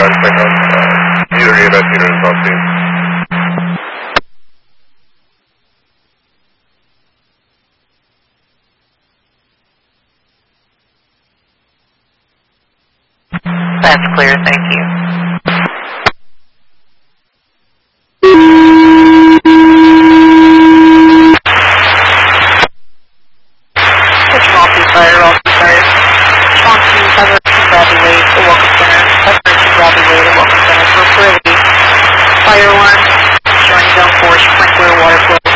seconds. Zero radar, zero response team. That's clear, thank you. Control fire, all fire. Response to cover, congratulate the welcome center. Cover, congratulate the welcome center for Fire alarm, showing zone 4, sprinkler, water flow.